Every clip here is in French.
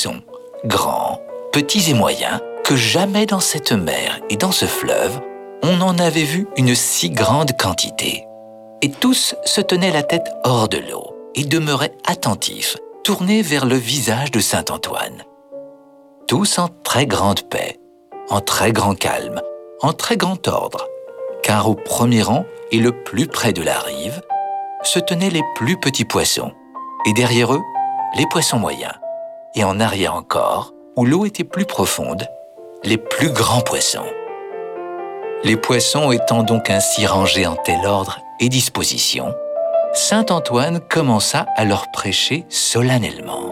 poissons, grands, petits et moyens, que jamais dans cette mer et dans ce fleuve, on n'en avait vu une si grande quantité. Et tous se tenaient la tête hors de l'eau et demeuraient attentifs, tournés vers le visage de saint Antoine. Tous en très grande paix, en très grand calme, en très grand ordre, car au premier rang et le plus près de la rive, se tenaient les plus petits poissons, et derrière eux, les poissons moyens, et en arrière encore, où l'eau était plus profonde, les plus grands poissons. Les poissons étant donc ainsi rangés en tel ordre et disposition, saint Antoine commença à leur prêcher solennellement.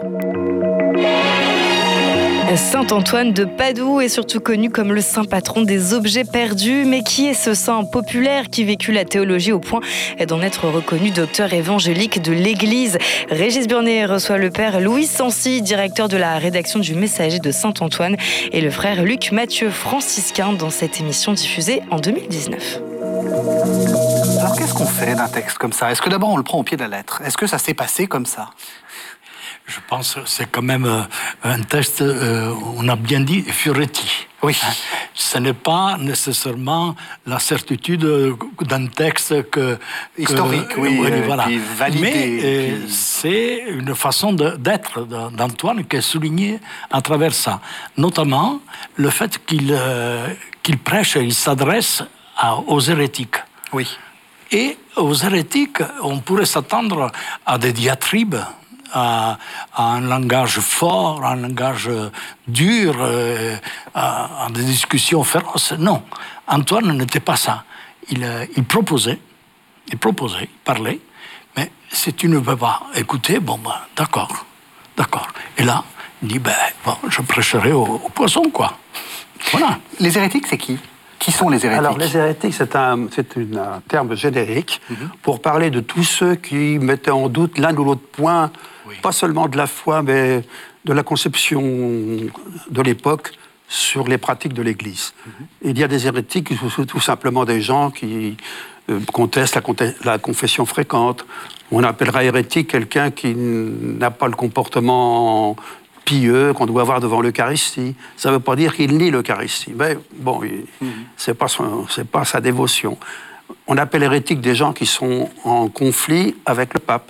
Saint Antoine de Padoue est surtout connu comme le saint patron des objets perdus. Mais qui est ce saint populaire qui vécut la théologie au point d'en être reconnu docteur évangélique de l'Église? Régis Burnet reçoit le père Louis Sancy, directeur de la rédaction du Messager de Saint Antoine, et le frère Luc Mathieu, franciscain, dans cette émission diffusée en 2019. Alors qu'est-ce qu'on fait d'un texte comme ça? Est-ce que d'abord on le prend au pied de la lettre? Est-ce que ça s'est passé comme ça? Je pense que c'est quand même un texte, on a bien dit, Fioretti. Oui. Ce n'est pas nécessairement la certitude d'un texte historique, voilà. Puis validé. Mais c'est une façon d'être d'Antoine qui est soulignée à travers ça. Notamment le fait qu'il prêche et il s'adresse aux hérétiques. Oui. Et aux hérétiques, on pourrait s'attendre à des diatribes, à un langage fort, à un langage dur, à des discussions féroces. Non, Antoine n'était pas ça. Il proposait, il parlait, mais si tu ne peux pas écouter, d'accord. Et là, il dit, je prêcherai aux poissons, quoi. Voilà. Les hérétiques, c'est qui? Qui sont les hérétiques? Alors, les hérétiques, c'est un terme générique pour parler de tous ceux qui mettaient en doute l'un ou l'autre point, pas seulement de la foi, mais de la conception de l'époque sur les pratiques de l'Église. Il y a des hérétiques qui sont tout simplement des gens qui contestent la confession fréquente. On appellera hérétique quelqu'un qui n'a pas le comportement pieux qu'on doit avoir devant l'Eucharistie. Ça ne veut pas dire qu'il nie l'Eucharistie, mais c'est pas sa dévotion. On appelle hérétiques des gens qui sont en conflit avec le pape,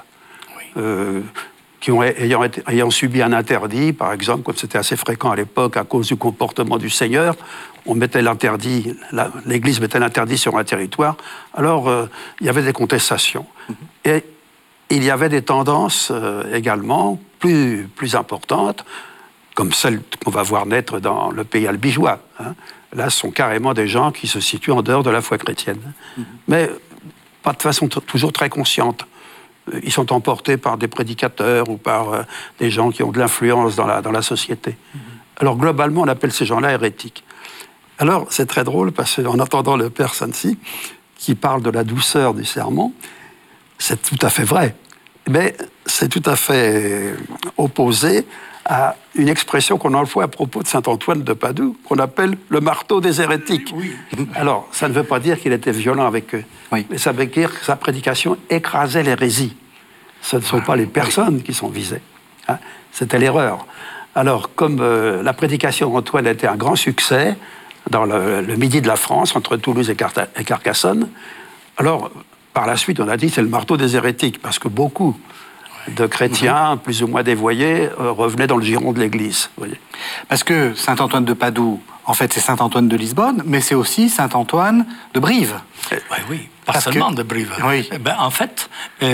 ayant subi un interdit, par exemple, comme c'était assez fréquent à l'époque à cause du comportement du Seigneur, on mettait l'interdit, l'Église mettait l'interdit sur un territoire, alors il y avait des contestations. Et il y avait des tendances également plus importantes, comme celles qu'on va voir naître dans le pays albigeois. Là, ce sont carrément des gens qui se situent en dehors de la foi chrétienne. Mais pas de façon toujours très consciente. Ils sont emportés par des prédicateurs ou par des gens qui ont de l'influence dans la société. Alors, globalement, on appelle ces gens-là hérétiques. Alors, c'est très drôle, parce qu'en entendant le père Sancy, qui parle de la douceur du sermon, c'est tout à fait vrai. Mais c'est tout à fait opposé à une expression qu'on emploie à propos de saint Antoine de Padoue, qu'on appelle le marteau des hérétiques. Oui. Alors, ça ne veut pas dire qu'il était violent avec eux, mais ça veut dire que sa prédication écrasait l'hérésie. Ce ne sont pas les personnes qui sont visées. C'était l'erreur. Alors, comme la prédication d'Antoine était un grand succès dans le midi de la France, entre Toulouse et Carcassonne, alors, par la suite, on a dit c'est le marteau des hérétiques, parce que beaucoup de chrétiens, plus ou moins dévoyés, revenaient dans le giron de l'Église. Voyez. Parce que saint Antoine de Padoue, en fait, c'est saint Antoine de Lisbonne, mais c'est aussi saint Antoine de Brive. Oui, pas seulement de Brive. Oui. En fait,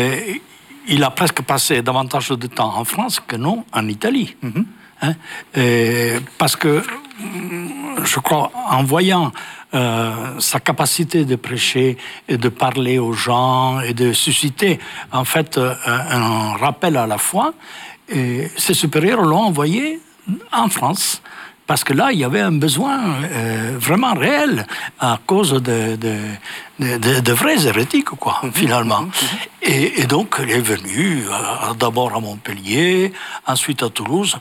il a presque passé davantage de temps en France que non en Italie. Parce que, je crois, en voyant sa capacité de prêcher et de parler aux gens et de susciter en fait un rappel à la foi, et ses supérieurs l'ont envoyé en France. Parce que là, il y avait un besoin vraiment réel à cause de vrais hérétiques, quoi, finalement. Et donc, il est venu d'abord à Montpellier, ensuite à Toulouse.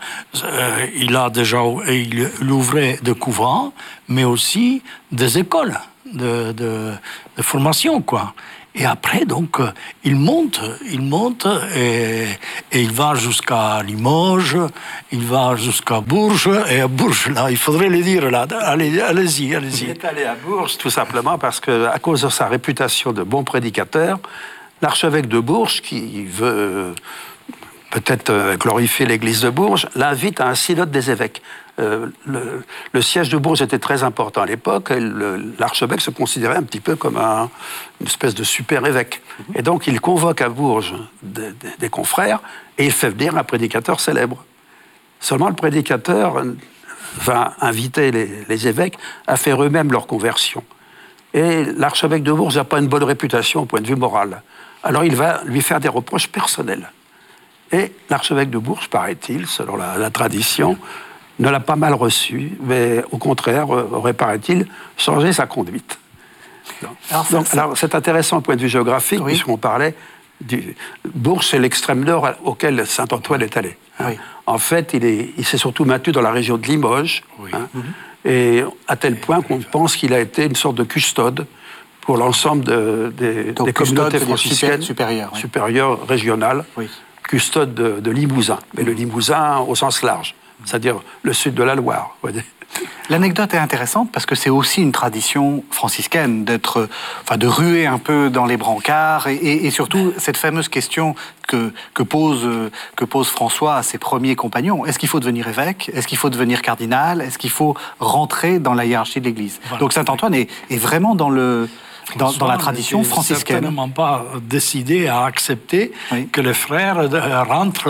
Il ouvrait des couvents, mais aussi des écoles de formation, quoi. Et après, donc, il monte et il va jusqu'à Limoges, il va jusqu'à Bourges, et à Bourges, là, il faudrait le dire, là, allez-y. Il est allé à Bourges tout simplement parce qu'à cause de sa réputation de bon prédicateur, l'archevêque de Bourges, qui veut peut-être glorifier l'église de Bourges, l'invite à un synode des évêques. Le siège de Bourges était très important à l'époque, et l'archevêque se considérait un petit peu comme une espèce de super évêque. Et donc il convoque à Bourges des confrères, et il fait venir un prédicateur célèbre. Seulement le prédicateur va inviter les évêques à faire eux-mêmes leur conversion. Et l'archevêque de Bourges n'a pas une bonne réputation au point de vue moral. Alors il va lui faire des reproches personnels. Et l'archevêque de Bourges, paraît-il, selon la tradition, ne l'a pas mal reçu, mais au contraire, aurait, paraît-il, changé sa conduite. Alors c'est intéressant au point de vue géographique, oui, puisqu'on parlait Bourges, c'est l'extrême nord auquel Saint-Antoine est allé. Oui. En fait, il s'est surtout maintenu dans la région de Limoges, oui, et à tel point qu'on pense qu'il a été une sorte de custode pour l'ensemble des communautés franciscaines supérieures, régionales, oui, custode de Limousin, mais le Limousin au sens large, c'est-à-dire le sud de la Loire. L'anecdote est intéressante parce que c'est aussi une tradition franciscaine de ruer un peu dans les brancards et surtout cette fameuse question que pose François à ses premiers compagnons. Est-ce qu'il faut devenir évêque? Est-ce qu'il faut devenir cardinal? Est-ce qu'il faut rentrer dans la hiérarchie de l'Église? Voilà. Donc Saint-Antoine est vraiment dans la tradition franciscaine. Certainement pas décidé à accepter, oui, que les frères rentrent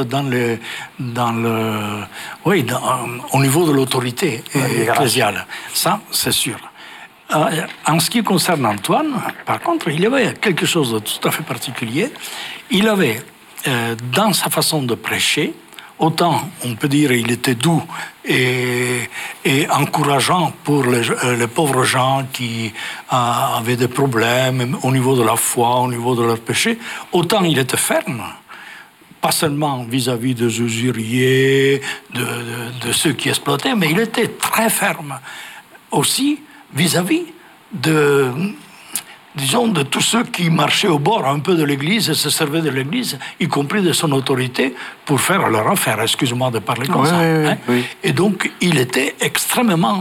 au niveau de l'autorité ecclésiale. Ça, c'est sûr. En ce qui concerne Antoine, par contre, il y avait quelque chose de tout à fait particulier. Il avait, dans sa façon de prêcher, autant, on peut dire, il était doux et encourageant pour les pauvres gens qui avaient des problèmes au niveau de la foi, au niveau de leur péché, autant il était ferme. Pas seulement vis-à-vis des usuriers, de ceux qui exploitaient, mais il était très ferme aussi vis-à-vis de tous ceux qui marchaient au bord un peu de l'Église et se servaient de l'Église, y compris de son autorité, pour faire leur affaire. Excusez-moi de parler comme ça. Oui, hein? Oui. Et donc, il était extrêmement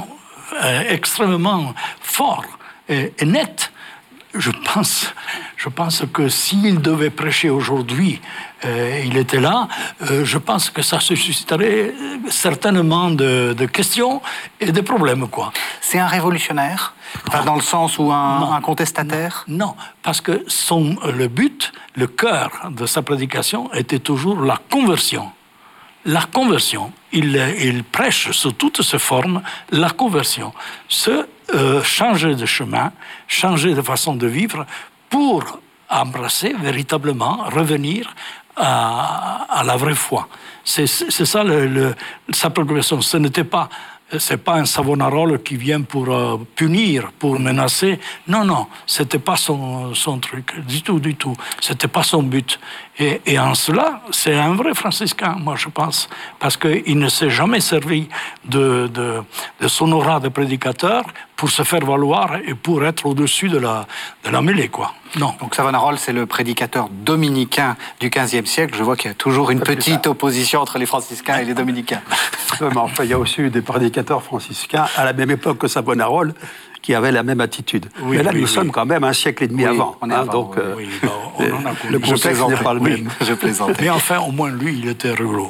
fort et net. Je pense que s'il devait prêcher aujourd'hui, il était là, je pense que ça susciterait certainement de questions et de problèmes, quoi. C'est un révolutionnaire, dans le sens où un contestataire? Non, parce que le but, le cœur de sa prédication était toujours la conversion. La conversion. Il prêche sous toutes ses formes la conversion. Changer de chemin, changer de façon de vivre pour embrasser véritablement, revenir à la vraie foi. C'est ça sa préoccupation. C'est pas un Savonarola qui vient pour punir, pour menacer. Non, c'était pas son truc, du tout. C'était pas son but. Et en cela, c'est un vrai franciscain, moi je pense, parce qu'il ne s'est jamais servi de son aura de prédicateur pour se faire valoir et pour être au-dessus de la mêlée, quoi. Non. Donc Savonarola, c'est le prédicateur dominicain du XVe siècle. Je vois qu'il y a toujours une petite opposition entre les franciscains et les dominicains. Enfin, il y a aussi eu des prédicateurs franciscains à la même époque que Savonarola qui avaient la même attitude. Oui, mais là, nous sommes quand même un siècle et demi avant. On est avant. Donc, le contexte n'est pas le même. Je plaisante. Mais enfin, au moins, lui, il était rigolo.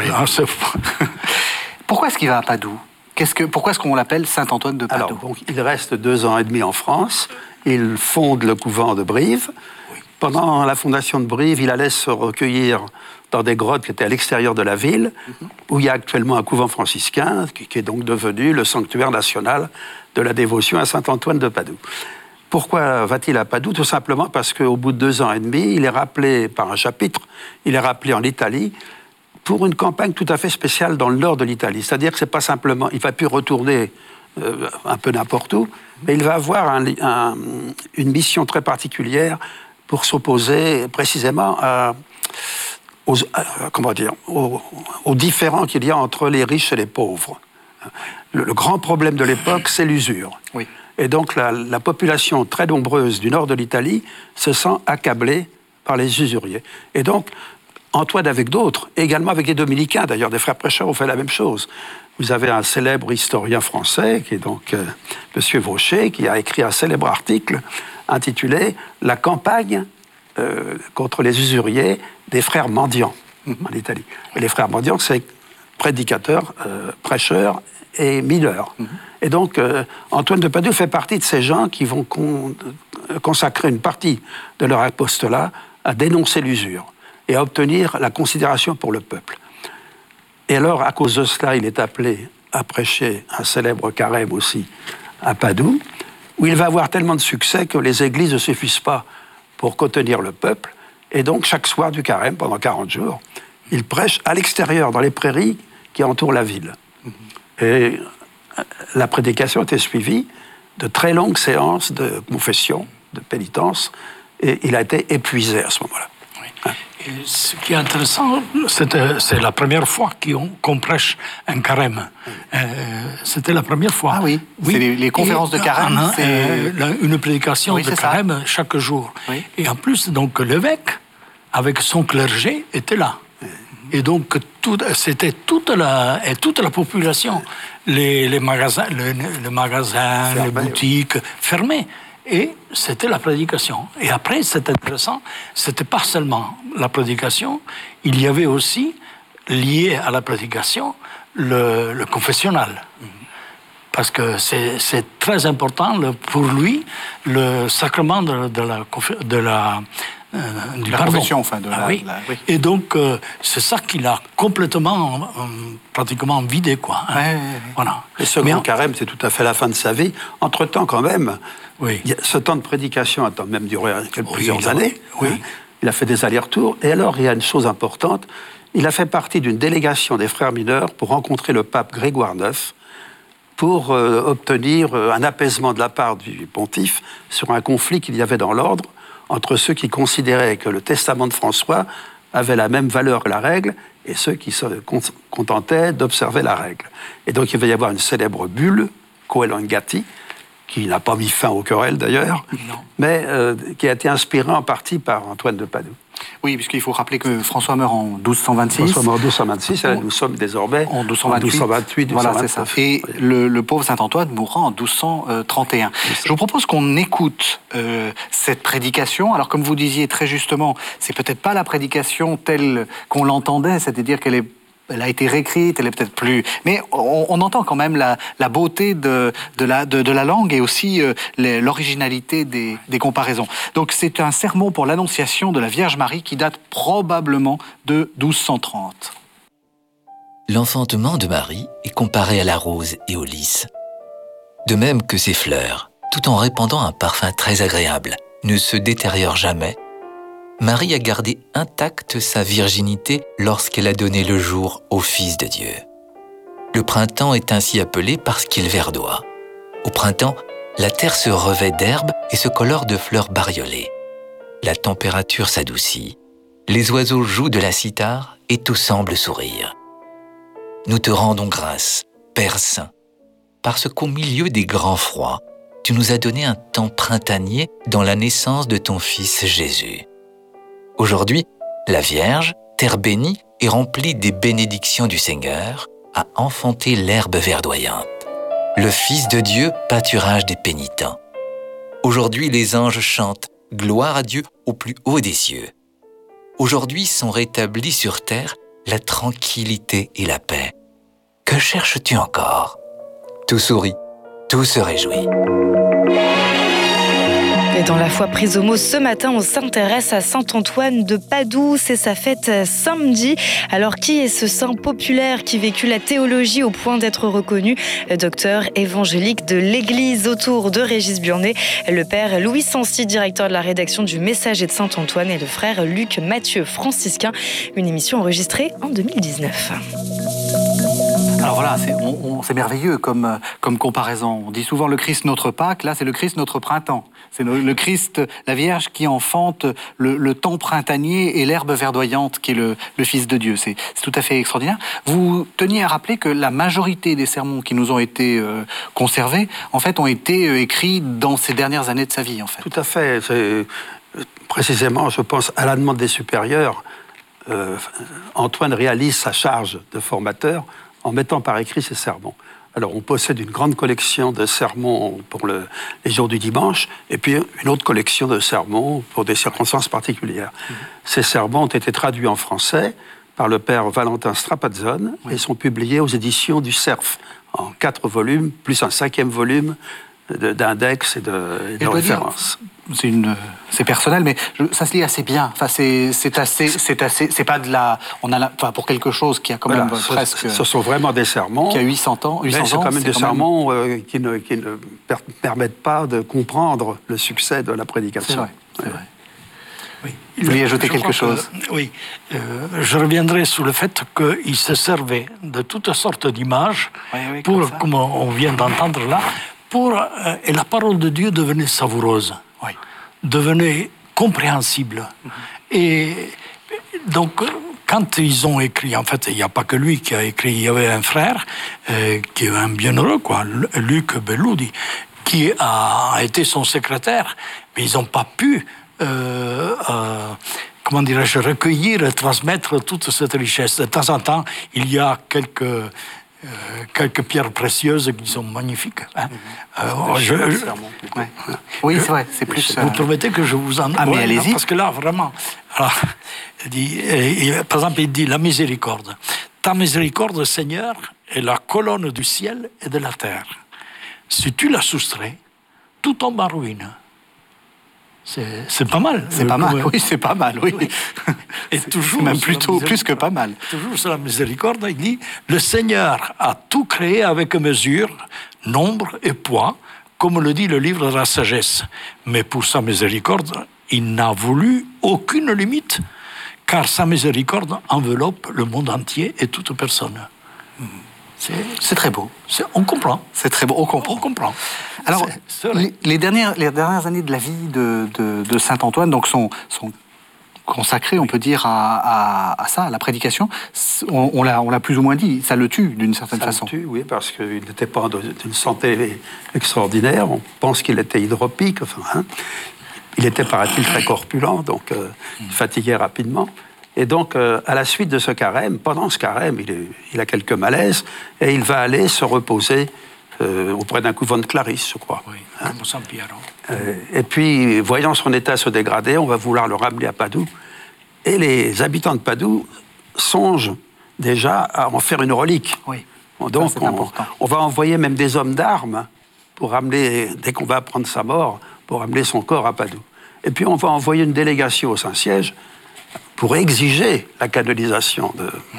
Pourquoi est-ce qu'il va à Padoue? Pourquoi est-ce qu'on l'appelle Saint-Antoine de Padoue? Alors, donc, il reste 2 ans et demi en France. Il fonde le couvent de Brive. Oui. Pendant la fondation de Brive, il allait se recueillir dans des grottes qui étaient à l'extérieur de la ville, où il y a actuellement un couvent franciscain, qui est donc devenu le sanctuaire national de la dévotion à Saint-Antoine de Padoue. Pourquoi va-t-il à Padoue? Tout simplement parce qu'au bout de 2 ans et demi, il est rappelé par un chapitre, il est rappelé en Italie, pour une campagne tout à fait spéciale dans le nord de l'Italie. C'est-à-dire que c'est pas simplement... Il ne va plus retourner un peu n'importe où, mais il va avoir une mission très particulière pour s'opposer précisément aux différends qu'il y a entre les riches et les pauvres. Le grand problème de l'époque, c'est l'usure. Oui. Et donc la population très nombreuse du nord de l'Italie se sent accablée par les usuriers. Et donc, Antoine avec d'autres, également avec les dominicains, d'ailleurs des frères prêcheurs ont fait la même chose. Vous avez un célèbre historien français, qui est donc M. Vaucher, qui a écrit un célèbre article intitulé « La campagne contre les usuriers des frères mendiants » en Italie. Et les frères mendiants, c'est prédicateurs, prêcheurs et mineurs. Et donc, Antoine de Padoue fait partie de ces gens qui vont consacrer une partie de leur apostolat à dénoncer l'usure et à obtenir la considération pour le peuple. Et alors, à cause de cela, il est appelé à prêcher un célèbre carême aussi à Padoue, où il va avoir tellement de succès que les églises ne suffisent pas pour contenir le peuple. Et donc, chaque soir du carême, pendant 40 jours, il prêche à l'extérieur, dans les prairies qui entourent la ville. Et la prédication était suivie de très longues séances de confession, de pénitence, et il a été épuisé à ce moment-là. Oui. Et ce qui est intéressant, c'est la première fois qu'on prêche un carême. C'était la première fois. Ah oui, oui. C'est les conférences de carême. C'est une prédication de carême chaque jour. Oui. Et en plus, donc, l'évêque, avec son clergé, était là. Et donc, c'était toute la population, les magasins, les boutiques fermées. Et c'était la prédication. Et après, c'est intéressant, c'était pas seulement la prédication, il y avait aussi, lié à la prédication, le confessionnal. Parce que c'est très important pour lui, le sacrement de la confession, enfin. Oui. Et donc, c'est ça qu'il a complètement, pratiquement vidé, quoi. Hein. Ouais. Voilà. Le second carême, c'est tout à fait la fin de sa vie. Entre-temps, quand même, ce temps de prédication a même duré plusieurs années. Oui. Hein. Il a fait des allers-retours. Et alors, il y a une chose importante. Il a fait partie d'une délégation des frères mineurs pour rencontrer le pape Grégoire IX pour obtenir un apaisement de la part du pontife sur un conflit qu'il y avait dans l'ordre entre ceux qui considéraient que le testament de François avait la même valeur que la règle et ceux qui se contentaient d'observer la règle. Et donc il va y avoir une célèbre bulle, Coelho Gatti, qui n'a pas mis fin aux querelles d'ailleurs, mais qui a été inspirée en partie par Antoine de Padoue. Oui, puisqu'il faut rappeler que François meurt en 1226. François meurt en 1226, et nous sommes désormais en 1228. Voilà, c'est ça. Et le pauvre Saint-Antoine mourra en 1231. Je vous propose qu'on écoute cette prédication. Alors, comme vous disiez très justement, c'est peut-être pas la prédication telle qu'on l'entendait, c'est-à-dire elle a été réécrite, elle est peut-être plus... Mais on entend quand même la beauté de la langue et aussi l'originalité des comparaisons. Donc c'est un sermon pour l'Annonciation de la Vierge Marie qui date probablement de 1230. L'enfantement de Marie est comparé à la rose et au lys. De même que ses fleurs, tout en répandant un parfum très agréable, ne se détériorent jamais, Marie a gardé intacte sa virginité lorsqu'elle a donné le jour au Fils de Dieu. Le printemps est ainsi appelé parce qu'il verdoie. Au printemps, la terre se revêt d'herbe et se colore de fleurs bariolées. La température s'adoucit, les oiseaux jouent de la cithare et tout semble sourire. Nous te rendons grâce, Père Saint, parce qu'au milieu des grands froids, tu nous as donné un temps printanier dans la naissance de ton Fils Jésus. Aujourd'hui, la Vierge, terre bénie et remplie des bénédictions du Seigneur, a enfanté l'herbe verdoyante. Le Fils de Dieu, pâturage des pénitents. Aujourd'hui, les anges chantent « Gloire à Dieu au plus haut des cieux ». Aujourd'hui sont rétablis sur terre la tranquillité et la paix. Que cherches-tu encore ? Tout sourit, tout se réjouit. Et dans la foi prise au mot, ce matin, on s'intéresse à Saint-Antoine de Padoue. C'est sa fête samedi. Alors, qui est ce saint populaire qui vécut la théologie au point d'être reconnu docteur évangélique de l'Église? Autour de Régis Burnet, le père Louis Sancy, directeur de la rédaction du Messager de Saint-Antoine, et le frère Luc Mathieu, franciscain. Une émission enregistrée en 2019. Alors voilà, c'est merveilleux comme comparaison. On dit souvent le Christ notre Pâques, là c'est le Christ notre printemps. C'est le Christ, la Vierge qui enfante le temps printanier et l'herbe verdoyante qui est le Fils de Dieu. C'est tout à fait extraordinaire. Vous teniez à rappeler que la majorité des sermons qui nous ont été conservés, en fait, ont été écrits dans ces dernières années de sa vie, en fait. Tout à fait. Précisément, je pense, à la demande des supérieurs, Antoine réalise sa charge de formateur en mettant par écrit ses sermons. Alors, on possède une grande collection de sermons pour les jours du dimanche, et puis une autre collection de sermons pour des circonstances particulières. Ces sermons ont été traduits en français par le père Valentin Strapazzone et sont publiés aux éditions du Cerf, en 4 volumes, plus un 5e volume d'index et de références. C'est personnel, mais ça se lit assez bien. Enfin, c'est pas de la. Enfin, pour quelque chose qui a quand même presque. Ce sont vraiment des sermons. Qui a 800 ans. Mais c'est quand même des sermons qui ne permettent pas de comprendre le succès de la prédication. C'est vrai. Oui. Vous vouliez ajouter quelque chose? Oui. Je reviendrai sur le fait qu'il se servait de toutes sortes d'images pour, comme on vient d'entendre là, et la parole de Dieu devenait savoureuse, devenait compréhensible. Et donc, quand ils ont écrit, en fait, il n'y a pas que lui qui a écrit, il y avait un frère, qui est un bienheureux, Luc Belludi, qui a été son secrétaire, mais ils n'ont pas pu comment dirais-je, recueillir et transmettre toute cette richesse. De temps en temps, il y a quelques pierres précieuses qui sont magnifiques. Hein. Oui, c'est vrai, c'est plus... Vous permettez que je vous en... Ah, mais allez-y. Parce que là, vraiment... Alors, par exemple, il dit la miséricorde. Ta miséricorde, Seigneur, est la colonne du ciel et de la terre. Si tu la soustrais, tout tombe en ruine. C'est pas mal. C'est pas mal, oui, c'est pas mal, oui. Et toujours, même plutôt plus que pas mal. Toujours sur la miséricorde, il dit « Le Seigneur a tout créé avec mesure, nombre et poids, comme le dit le livre de la sagesse. Mais pour sa miséricorde, il n'a voulu aucune limite, car sa miséricorde enveloppe le monde entier et toute personne. » C'est très beau. On comprend. C'est très beau, on comprend. Alors, les dernières années de la vie de saint Antoine donc sont consacrées, on peut dire, à ça, à la prédication. On l'a plus ou moins dit, ça le tue d'une certaine façon. Ça le tue, oui, parce qu'il n'était pas d'une santé extraordinaire. On pense qu'il était hydropique. Il était, paraît-il, très corpulent, donc il fatiguait rapidement. Et donc, à la suite de ce carême, pendant ce carême, il a quelques malaises et il va aller se reposer auprès d'un couvent de Clarisse, je crois. Oui, comme San Piero. Et puis, voyant son état se dégrader, on va vouloir le ramener à Padoue. Et les habitants de Padoue songent déjà à en faire une relique. Oui. Donc, on va envoyer même des hommes d'armes pour ramener, dès qu'on va apprendre sa mort, pour ramener son corps à Padoue. Et puis, on va envoyer une délégation au Saint-Siège pour exiger la canonisation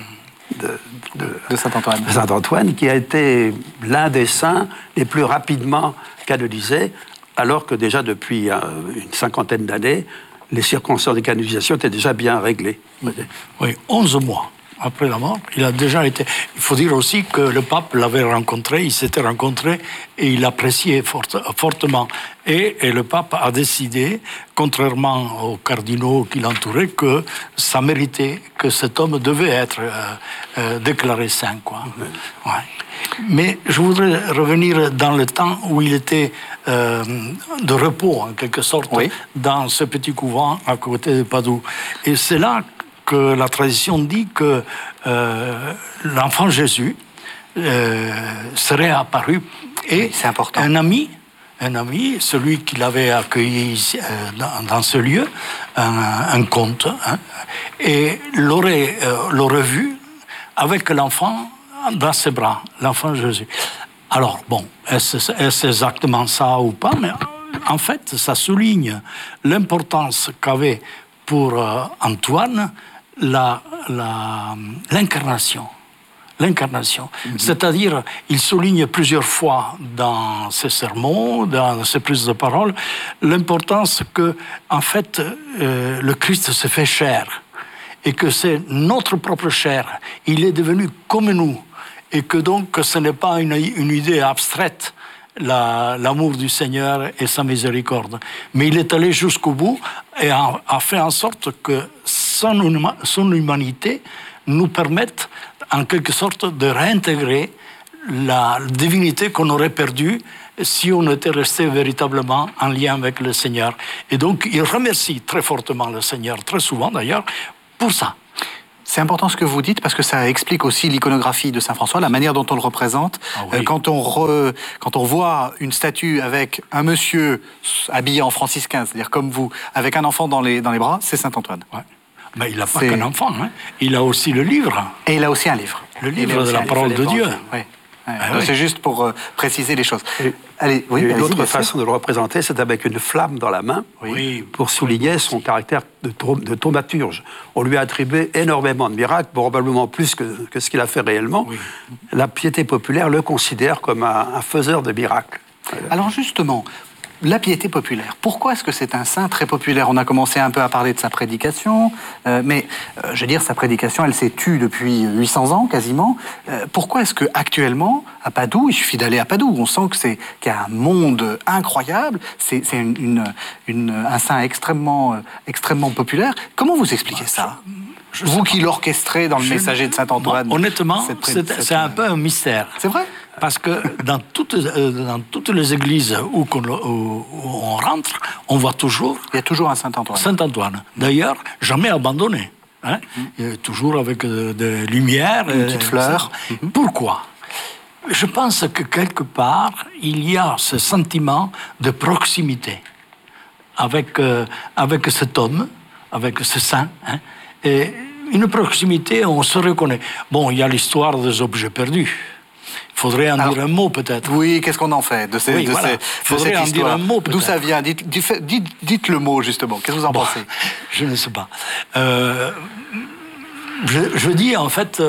de Saint-Antoine. Saint-Antoine, qui a été l'un des saints les plus rapidement canonisés, alors que déjà depuis une 50aine d'années, les circonstances de canonisation étaient déjà bien réglées. Oui, 11 mois après la mort, il a déjà été... Il faut dire aussi que le pape l'avait rencontré, il s'était rencontré et il l'appréciait fortement. Et le pape a décidé, contrairement aux cardinaux qui l'entouraient, que ça méritait, que cet homme devait être déclaré saint, quoi. Ouais. Mais je voudrais revenir dans le temps où il était de repos, en quelque sorte, dans ce petit couvent à côté de Padoue. Et c'est là que la tradition dit que l'enfant Jésus serait apparu et c'est important. un ami, celui qui l'avait accueilli ici, dans ce lieu, un comte, et l'aurait vu avec l'enfant dans ses bras, l'enfant Jésus. Alors, bon, est-ce exactement ça ou pas? Mais en fait, ça souligne l'importance qu'avait pour Antoine l'incarnation. C'est-à-dire, il souligne plusieurs fois dans ses sermons, dans ses prises de parole, l'importance que, en fait, le Christ se fait chair et que c'est notre propre chair. Il est devenu comme nous. et que donc ce n'est pas une idée abstraite, l'amour du Seigneur et sa miséricorde. Mais il est allé jusqu'au bout et a fait en sorte que son humanité nous permette en quelque sorte de réintégrer la divinité qu'on aurait perdue si on était resté véritablement en lien avec le Seigneur. Et donc, il remercie très fortement le Seigneur, très souvent d'ailleurs, pour ça. C'est important ce que vous dites parce que ça explique aussi l'iconographie de Saint François, la manière dont on le représente. Ah oui. Quand on voit une statue avec un monsieur habillé en franciscain, c'est-à-dire comme vous, avec un enfant dans les bras, c'est Saint Antoine. Ouais. Mais il n'a pas qu'un enfant, hein. Il a aussi le livre. Et il a aussi un livre. Le livre de la parole de Dieu. Oui. Ah Donc oui. c'est juste pour préciser les choses. Allez, Oui, allez-y, l'autre bien sûr. façon de le représenter, c'est avec une flamme dans la main, Oui. pour souligner son caractère de thaumaturge. On lui a attribué énormément de miracles, probablement plus que ce qu'il a fait réellement. Oui. La piété populaire le considère comme un faiseur de miracles. Alors justement, la piété populaire, pourquoi est-ce que c'est un saint très populaire? On a commencé un peu à parler de sa prédication, mais je veux dire, sa prédication, elle s'est tue depuis 800 ans quasiment. Pourquoi est-ce qu'actuellement, à Padoue, il suffit d'aller à Padoue, on sent qu'il y a un monde incroyable, c'est un saint extrêmement populaire. Comment vous expliquez ça? Vous qui l'orchestrez dans le messager de Saint-Antoine. Moi, honnêtement, c'est un peu un mystère. C'est vrai? Parce que dans toutes les églises où on rentre, on voit toujours Il y a toujours un Saint-Antoine. Saint-Antoine. D'ailleurs, jamais abandonné. Hein? Toujours avec des lumières. Une petite fleur. Pourquoi? Je pense que quelque part, il y a ce sentiment de proximité avec cet homme, avec ce saint. Hein? Et une proximité, on se reconnaît. Bon, il y a l'histoire des objets perdus. Il faudrait en dire un mot, peut-être. Oui, qu'est-ce qu'on en fait de cette Faudrait en dire histoire? un mot, peut-être. D'où ça vient? Dites le mot, justement. Qu'est-ce que vous en pensez? Je ne sais pas. Je dis, en fait,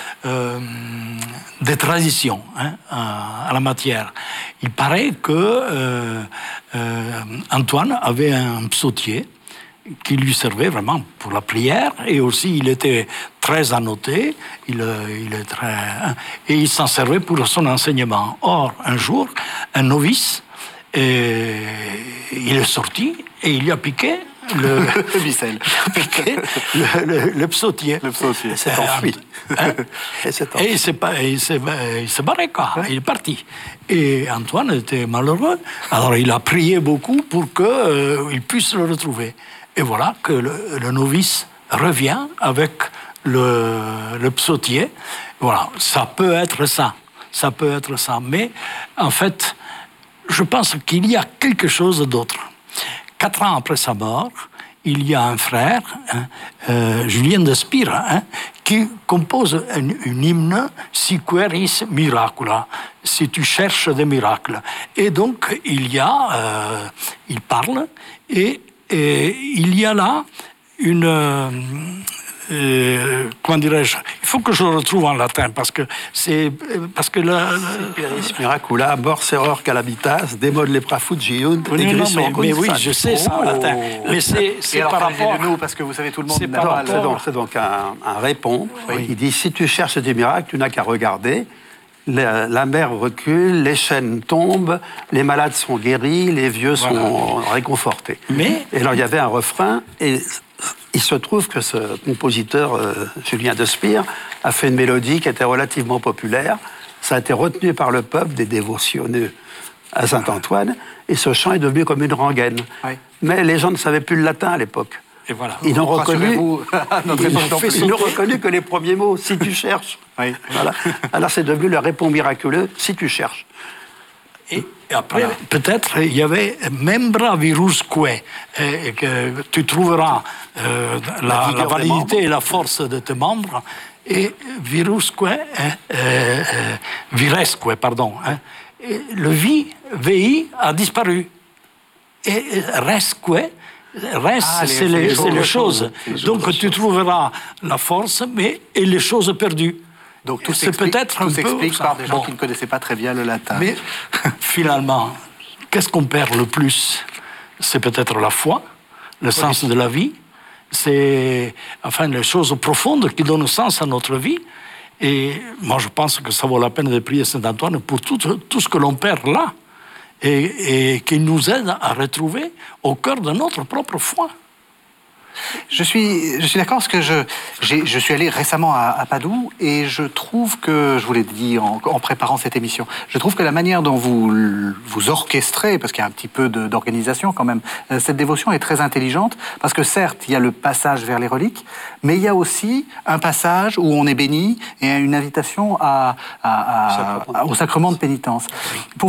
des traditions à la matière. Il paraît que Antoine avait un psautier qui lui servait vraiment pour la prière, et aussi il était très annoté, il est très, et il s'en servait pour son enseignement. Or, un jour, un novice, il est sorti et il lui a piqué le Vissel. le psautier. Le psautier. C'est enfui. Et il s'est barré, quoi. Il est parti. Et Antoine était malheureux. Alors il a prié beaucoup pour qu'il puisse le retrouver. Et voilà que le novice revient avec le psautier. Voilà, ça peut être ça. Ça peut être ça. Mais en fait, je pense qu'il y a quelque chose d'autre. 4 ans après sa mort, il y a un frère, Julien de Spira, qui compose un hymne « Si queris miracula », si tu cherches des miracles. Et donc, il parle, et il y a là une... comment dirais-je? Il faut que je le retrouve en latin, parce que Miracula, mors error calamitas, demod lepra fugiunt, mais oui, je sais ça en latin. Mais c'est par rapport... nous, parce que vous savez, tout le monde C'est n'a par pas rapport- C'est donc un répond. Il dit, si tu cherches des miracles, tu n'as qu'à regarder. La mer recule, les chaînes tombent, les malades sont guéris, les vieux sont réconfortés. Mais- Et alors, il y avait un refrain, et il se trouve que ce compositeur, Julien de Spire, a fait une mélodie qui était relativement populaire. Ça a été retenu par le peuple, des dévotionneux à Saint-Antoine, et ce chant est devenu comme une rengaine. Oui. Mais les gens ne savaient plus le latin à l'époque. Et voilà. Ils n'ont reconnu, Rassurez-vous, à notre époque non plus. ils n'ont reconnu que les premiers mots, si tu cherches. Oui. Voilà. Alors c'est devenu le répond miraculeux, si tu cherches. Et après, peut-être, il y avait membra virusque, que tu trouveras la vigueur des validité membres. et la force de tes membres, et virusque, viresque, pardon. Et le VI a disparu. Et resque, c'est les choses. Donc tu trouveras la force, et les choses perdues. Donc tout C'est s'explique peut-être un peu s'explique ça. par des gens Bon. qui ne connaissaient pas très bien le latin. Mais finalement, qu'est-ce qu'on perd le plus? C'est peut-être la foi, le sens de la vie, c'est enfin les choses profondes qui donnent sens à notre vie. Et moi, je pense que ça vaut la peine de prier Saint-Antoine pour tout ce que l'on perd là, et qu'il nous aide à retrouver au cœur de notre propre foi. Je suis d'accord parce que je suis allé récemment à Padoue et je trouve que, je vous l'ai dit en préparant cette émission, je trouve que la manière dont vous orchestrez, parce qu'il y a un petit peu d'organisation quand même, cette dévotion est très intelligente parce que certes, il y a le passage vers les reliques, mais il y a aussi un passage où on est béni et une invitation au sacrement de pénitence.